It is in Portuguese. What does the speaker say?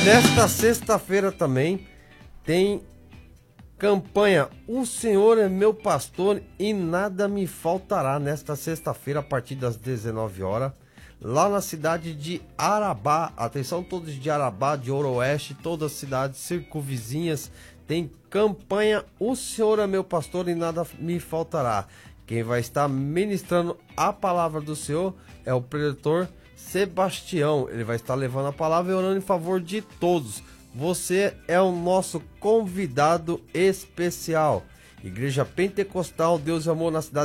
Nesta sexta-feira também tem campanha O Senhor é meu pastor e nada me faltará. Nesta sexta-feira, a partir das 19 horas, lá na cidade de Arabá. Atenção todos de Arabá, de Ouro-Oeste, todas as cidades circunvizinhas. Tem campanha O Senhor é meu pastor e nada me faltará. Quem vai estar ministrando a palavra do Senhor é o preletor Sebastião. Ele vai estar levando a palavra e orando em favor de todos. Você é o nosso convidado especial. Igreja Pentecostal Deus e Amor na cidade